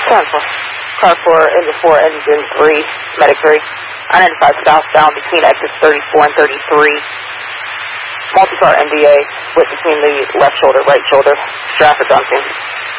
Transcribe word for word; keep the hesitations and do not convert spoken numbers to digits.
ten four. Car four, engine four, engine three, medic three. I ninety-five southbound between exits thirty-four and thirty-three. Multi-car N D A, split between the left shoulder, right shoulder. Traffic on scene.